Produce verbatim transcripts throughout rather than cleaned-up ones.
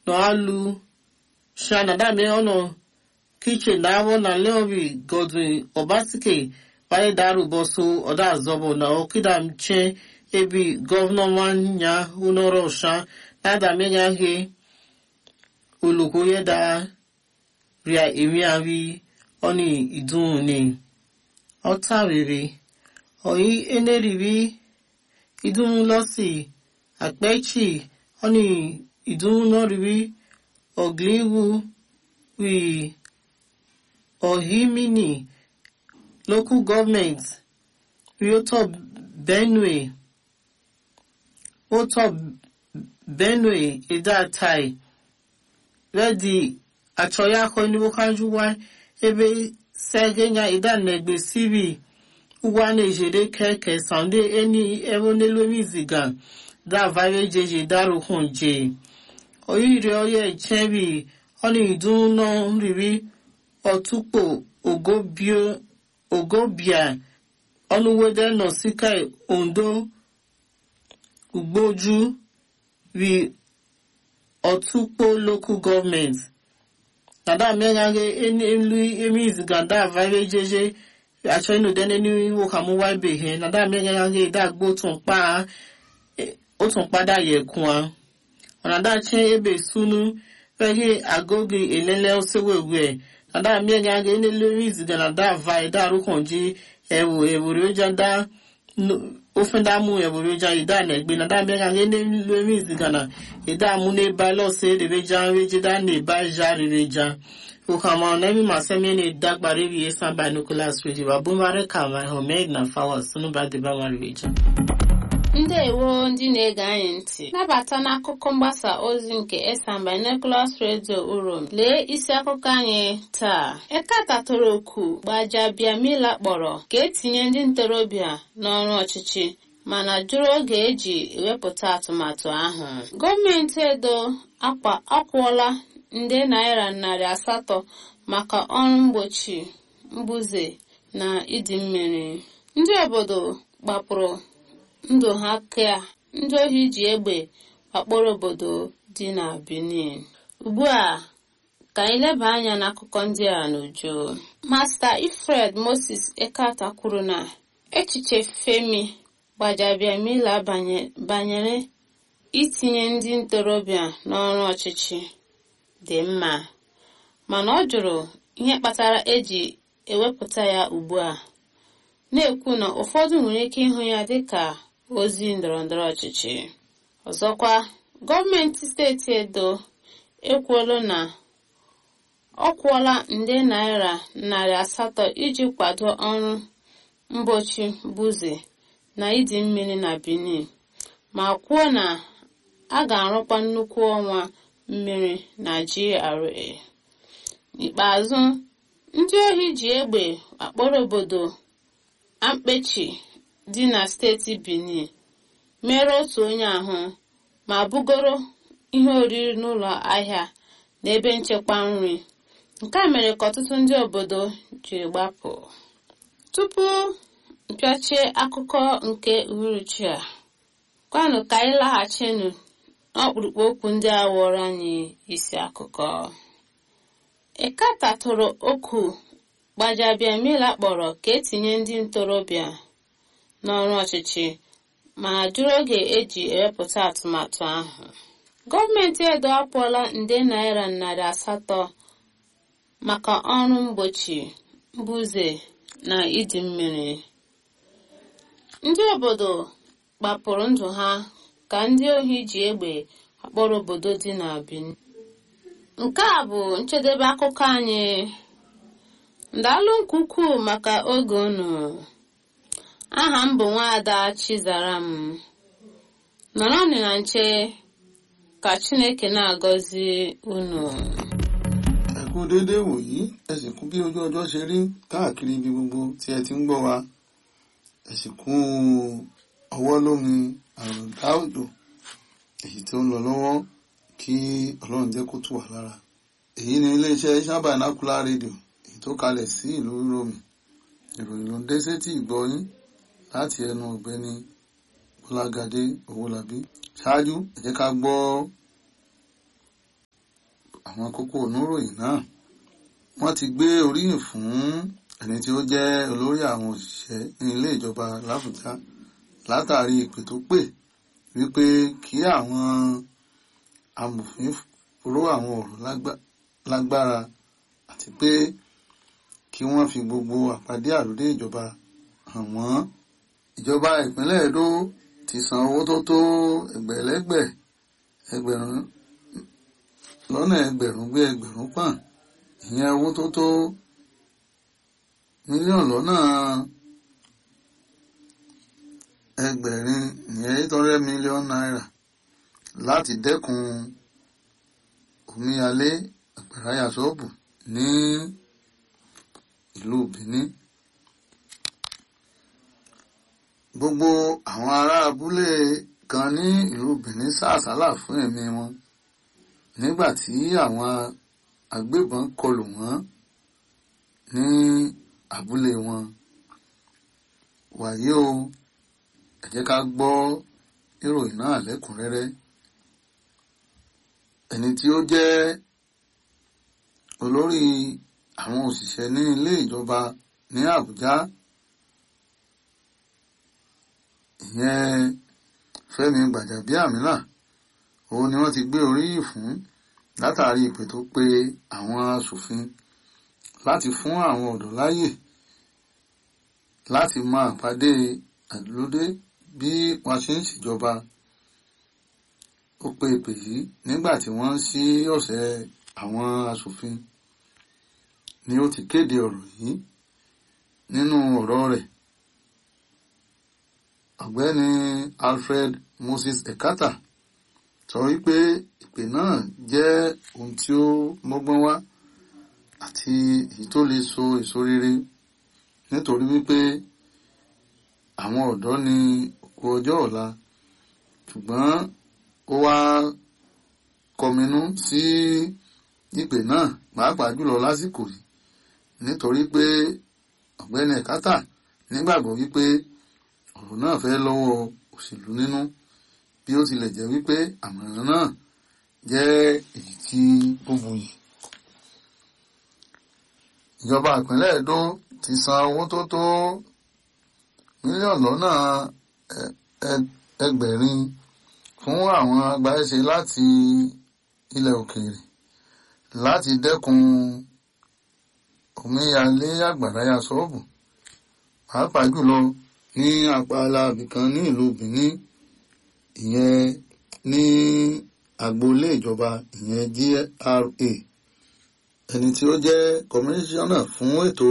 no alu shana da me ono kitchen na wo na leobi Godwin Obasike baye daru boso oda azobo na okida mche ebi governor wanya unoro sha na da me ya he ulukoye da ria emi awi oni idun ni ota rere oyi eneribi idun losi akpechi oni idun no ribi ogliwu wi ohimini local government Rioto Benue Oto Benue Idatai Ready Achoya Konibu Kanjuwa Ebe Segenya Idan Negbe Sibi Uwane Jede Keke Sande Eni Evonelo Mizigan Da Vare Jeje Daru Honje Oyire Oye Chebi Oni Idun no Ribi Otupo Ogobio Ogobia Onuwede no Sikai Ondo Ugboju vi Otupo local government. Nada menyange eni emi emi ganda vare jeje actually no den eni wo kamu wa be he nada menyange da gbo tun pa o tun pada ye kun nada chen ebe sunu pege agogi elele osewewe nada menyange eni lori ziganda vai da ru konji ewo ewo rojanda ofenda mu eboroja ida na egbe na da be ga ne lori zigana ida mu ne ba lo se de beja reje da ne ba ja reja o kama na mi masemi ne dagbare bi esan by Nicholas Reji wa bumare kama ho made na fawa sunu ba de ba wa reja. Ndewo ndị na-ege anyị ntị nabata n'akụkọ mgbasa ozi nke Esan by Nicholas Radio Urom. Lee isi akụkọ anyị taa. Ekata toro oku Gbajabiamila kpọrọ ka etinye ndị ntorobịa n'ọrụ ọchịchị mana jụrụ oge eji ewepụta atụmatụ ahụ. Gọọmenti Edo akwa akwụọla nde naira narị asatọ maka ọrụ mgbochi mbuze na ịdị mmiri. Ndị obodo gbapụrụ ndụ ha ka ndị ohi ji egbe akpọrọ obodo dị na Benin. Ugbu a ka anyị leba anya n'akụkọ ndị a n'uju. Master Ifred Moses Ekata kwuru na echiche Femi Gbajabiamila banyere itinye ndị ntorobịa n'ọrụ ọchịchị dị mma mana ọ jụrụ ihe kpatara eji ewepụta ya ugbu a, na-ekwu na ụfọdụ nwere ike ịhụ ya dịka ozi ndọrọndọrọ ọchịchị. Ọzọkwa, gọọmenti steeti Edo ekwuola na ọ kwụọla nde naira narị asatọ iji kwado ọrụ mgbochi mbuze na ịdị mmiri na Benin ma kwuo na a ga-arụkwa nnukwu ọnwa mmiri na G R A. N'ikpeazụ, ndị ohi ji egbe akpọrọ obodo Ampechi dị na steeti Benin mere otu onye ahụ ma bugoro ihe oriri n'ụlọ ahịa na ebe nchekwa nri. Nke a mere ka ọtụtụ ndị obodo jiri gbapụ. Tupu mpịachie akụkọ nke uhuruchi a, kwanụ ka anyị laghachinu n'ọkpụrụkpụ okwu ndị a wụrụ anyị isi akụkọ. Ekata tụrụ oku Gbajabiamila kpọrọ ka etinye ndị ntorobịa n'ọrụ ọchịchị mana jụrụ oge eji ewepụta atụmatụ ahụ. Gọọmenti Edo akwụọla nde naira narị asatọ maka ọrụ mgbochi mbuze na ịdị mmiri. Ndị obodo gbapụrụ ndụ ha ka ndị ohi ji egbe akpọrọ obodo dị na Benin. Nke a bụ njedebe akụkọ anyị. Ndalụ nke ukwuu maka oge unu. Aha m bụ Nwaada Chizaram. Nọrọnụ na nche ka Chineke na-agọzi unu. Ẹ kú déédéé wòyí, ẹ sì kú bí ojú ọjọ́ ṣe rí káàkiri ibi gbogbo tí ẹ ti ń gbọ́ wa. Ẹ sì kú ọwọ́ lómi àrùndá òjò èyí tó ń lọ lọ́wọ́ kí Ọlọ́run jẹ́ kó tù wá lára. Èyí ni iléeṣẹ́ Esan Binocular Radio èyí tó kalẹ̀ sí ìlú Uromi. Ìròyìn ló ń dé sétí ìgbọ́ yín láti ẹnu ọ̀gbẹ́ni Bọ́lágadé Owólabí. Ṣáájú ẹ jẹ́ ká gbọ́ àwọn kókó oníròyìn náà. Wọ́n ti gbé oríyìn fún ẹni tí ó jẹ́ olórí àwọn òṣìṣẹ́ ní ilé ìjọba l'Ábùjá látàrí ìpè tó pè wípé kí àwọn amòfin ró àwọn ọ̀rọ̀ lágbára àti pé kí wọ́n fi gbogbo àpàdé àròdé ìjọba hàn wọ́n. Ìjọba ìpínlẹ̀ Èdó ti san owó tó tó ẹgbẹ̀lẹ́gbẹ̀ ẹgbẹ̀rún lọ́nà ẹgbẹ̀rún gbé ẹgbẹ̀rún pọ́n, ìyẹn owó tó tó mílíọ̀nù lọ́nà ẹgbẹ̀rin ìyẹn eight hundred million naira láti dẹ́kun omíyalé àgbàrá ya ṣọ́ọ̀bù ní ìlú Benin. Gbogbo àwọn ará abúlé kan ní ìlú Benin sá àsálà fún ẹ̀mí wọn nígbà tí àwọn agbébọn kọlù wọ́n ní abúlé wọn. Wàyí o, ẹ jẹ́ ká gbọ́ ìròyìn náà lẹ́kùnrẹ́rẹ́. Ẹni tí ó jẹ́ olórí àwọn òṣìṣẹ́ ní ilé ìjọba ní Àbújá, ìyẹn Fẹ́mi Gbàjàbíàmílà, òun ni wọ́n ti gbé oríyìn fún látàrí ìpè tó pe àwọn aṣòfin láti fún àwọn ọ̀dọ́ láyè láti máa pàdé àdúródé bí wọ́n ṣe ń ṣèjọba. Ó pe ìpè yìí nígbà tí wọ́n ń ṣí ọ̀sẹ̀ àwọn aṣòfin ni ó ti kéde ọ̀rọ̀ yìí. Nínú ọ̀rọ̀ rẹ̀, ọ̀gbẹ́ni Alfred Moses Ekata sọ wípé ìpè náà jẹ́ ohun tí ó mọ́gbọ́n wá àti èyí tó lè so èso rere nítorí wípé àwọn ọ̀dọ́ ni òkú ọjọ́ ọ̀la, ṣùgbọ́n ó wá kọminú sí ìpè náà pàápàá jùlọ lásìkò yìí nítorí pé ọ̀gbẹ́ni Ekata nígbàgbọ́ wípé ọ̀rọ̀ náà fẹ́ lọ́wọ́ òṣèlú nínú, bí ó tilẹ̀ jẹ́ wípé àmọ̀ràn náà jẹ́ èyí tí ó buyì. Ìjọba ìpínlẹ̀ Èdó ti san owó tó tó mílíọ̀nù lọ́nà ẹgbẹ̀rin fún àwọn agbáṣe láti ilẹ̀ òkèèrè láti dẹ́kun omíyalé àgbàrá ya ṣọ́ọ̀bù, pàápàá jùlọ ní apala ibìkan ní ìlú Benin, ìyẹn ní agboolé ìjọba, ìyẹn G R A. Ẹni tí ó jẹ́ kọmíṣánná fún ètò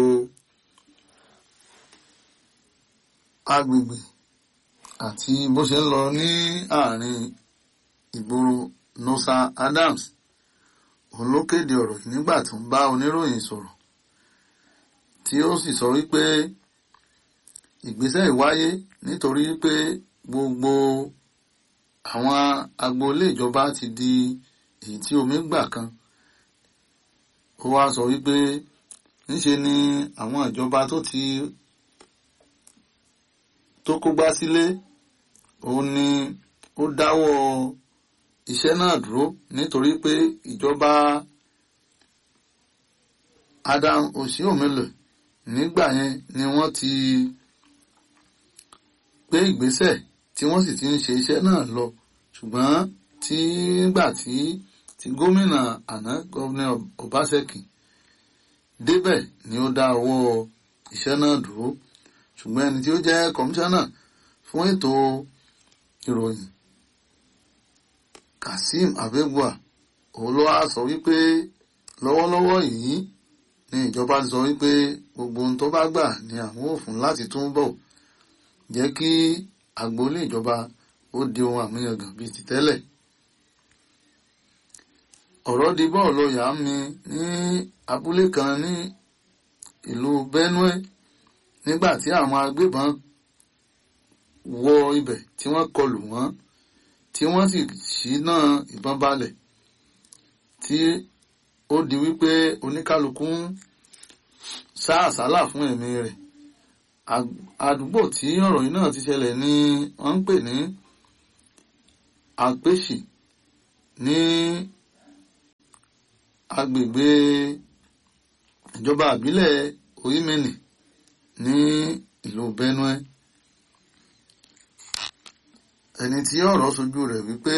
agbègbè àti bó ṣe ń lọ ní àárín ìgboro Nosa Adams, òun ló kéde ọ̀rọ̀ yìí nígbà tó ń bá oníròyìn sọ̀rọ̀, tí ó sì sọ wípé ìgbésẹ̀ ìwáyé nítorí pé gbogbo àwọn agboolé ìjọba ti di èyí tí omi gbà kan. Ó wá sọ wípé níṣe ni àwọn ìjọba tó ti tó kógbá sílé òun ni ó dáwọ́ iṣẹ́ náà dúró nítorí pé ìjọba Adam Oshiomhole nígbà yẹn ni wọ́n ti gbé ìgbésẹ̀ tí wọ́n sì ti ń ṣe iṣẹ́ náà lọ, ṣùgbọ́n tí nígbà tí tí gómìnà àná gómìnà Obaseki débẹ̀ ni ó dá ọwọ́ iṣẹ́ náà dúró. Ṣùgbọ́n ẹni tí ó jẹ́ kọmíṣánná fún ètò ìròyìn Kasim Abegua, òun ló wá sọ wípé lọ́wọ́lọ́wọ́ yìí ni ìjọba sọ wípé gbogbo ohun tó bá gbà ni àwọn ò fún láti túnbọ̀ jẹ́ kí agboolé ìjọba ó di ohun àmúyangàn bíi ti tẹ́lẹ̀. Ọ̀rọ̀ di bọ́ọ̀lù ọ̀yà mi ní abúlé kan ní ìlú Benue nígbà tí àwọn agbébọn wọ ibẹ̀ tí wọ́n kọlù wọ́n tí wọ́n sì ṣínà ìbọn balẹ̀ tí ó di wípé oníkálukú ń sá àsálà fún ẹ̀mí rẹ̀. Àdúgbò tí ọ̀rọ̀ yìí náà ti ṣẹlẹ̀ ni wọ́n ń pè ní Àpèṣì ní agbègbè ìjọba àbílẹ̀ Oyimeni ní ìlú Benue. Ẹni tí ọ̀rọ̀ sojú rẹ̀ wípé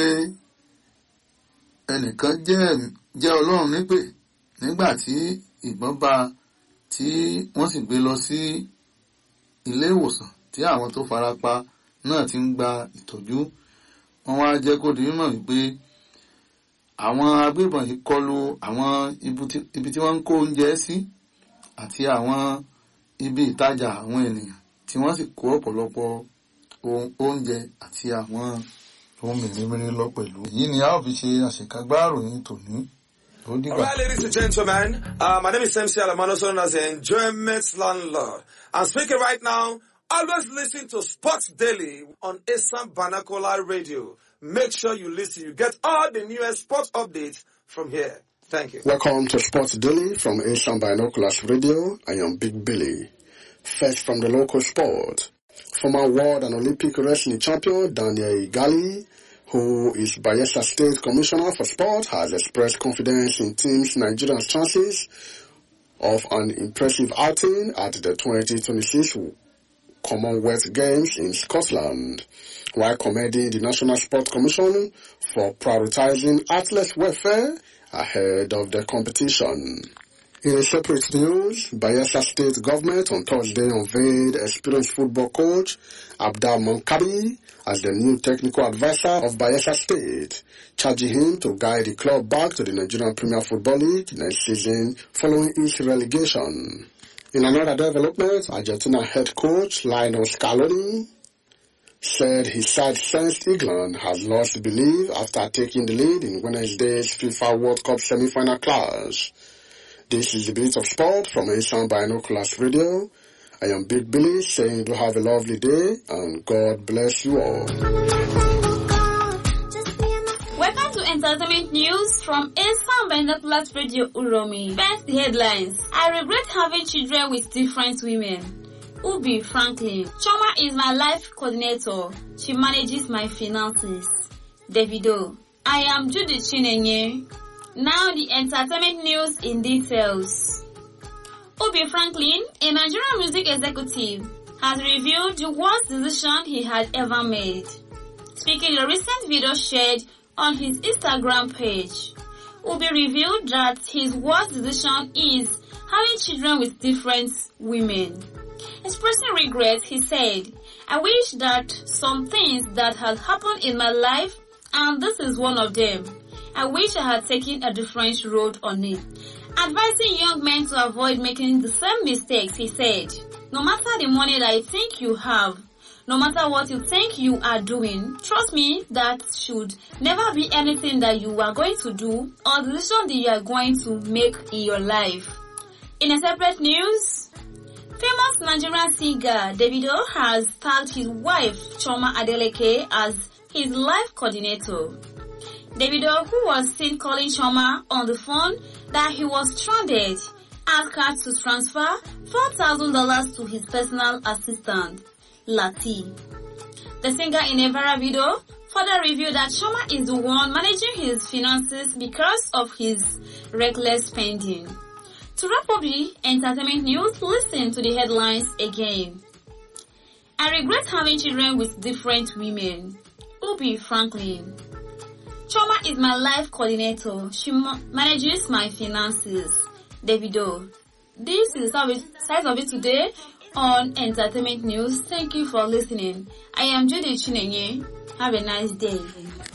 ẹnìkan jẹ́ jẹ́ Ọlọ́run nípè nígbà tí ìbọn bá tí wọ́n sì gbé lọ sí ilé ìwòsàn tí àwọn tó farapa náà ti ń gba ìtọ́jú. Wọ́n wá jẹ́ kó di mímọ̀ wípé àwọn agbébọn yìí kọlu àwọn ibi tí wọ́n ń kó oúnjẹ sí àti àwọn ibi ìtajà àwọn ènìyàn tí wọ́n sì kó ọ̀pọ̀lọpọ̀ oúnjẹ àti àwọn ohun mèremère lọ pẹ̀lú. Èyí ni a ó fi ṣe àṣekágbá ìròyìn tòní. Ó dìgbà. All right, ladies and gentlemen, uh, my name is M C Alamano, known as the Enjoyment Landlord. I'm speaking right now. Always listen to Sports Daily on Asam Banakola Radio. Make sure you listen. You get all the newest sports updates from here. Thank you. Welcome to Sports Daily from Asam Binoculars Radio. I am Big Billy. First from the local sport. Former world and Olympic wrestling champion Daniel Igali, who is Bayelsa State Commissioner for Sport, has expressed confidence in Team Nigeria's chances of an impressive outing at the twenty twenty-six Commonwealth Games in Scotland, while commending the National Sports Commission for prioritizing athletes' welfare ahead of the competition. In a separate news, Bayelsa State government on Thursday unveiled experienced football coach Abdal Mankabi as the new technical advisor of Bayelsa State, charging him to guide the club back to the Nigerian Premier Football League next season following its relegation. In another development, Argentina head coach Lionel Scaloni said his side Saint England has lost belief after taking the lead in Wednesday's FIFA World Cup semi-final clash. This is the Bit of Sport from Asam Binoculars Radio. I am Big Billy saying do have a lovely day and God bless you all. Welcome to Entertainment News from Asam Binoculars Radio Uromi. First, the headlines. I regret having children with different women. Ubi Franklin. Choma is my life coordinator. She manages my finances. Davido. I am Judy Chinenye. Now the entertainment news in details. Ubi Franklin, a Nigerian music executive, has revealed the worst decision he had ever made. Speaking in a recent video shared on his Instagram page, Ubi revealed that his worst decision is having children with different women. Expressing regret, he said, I wish that some things that had happened in my life, and this is one of them, I wish I had taken a different road on it. Advising young men to avoid making the same mistakes, he said, no matter the money that you think you have, no matter what you think you are doing, trust me, that should never be anything that you are going to do or the decision that you are going to make in your life. In a separate news, famous Nigerian singer Davido has tagged his wife Choma Adeleke as his life coordinator. Davido, who was seen calling Choma on the phone that he was stranded, asked her to transfer four thousand dollars to his personal assistant, Lati. The singer in a viral video further revealed that Choma is the one managing his finances because of his reckless spending. To wrap up the entertainment news, listen to the headlines again. I regret having children with different women. Ubi Franklin. Choma is my life coordinator. She ma- manages my finances. Davido. This is the size of it today on Entertainment News. Thank you for listening. I am Judy Chinenye. Have a nice day.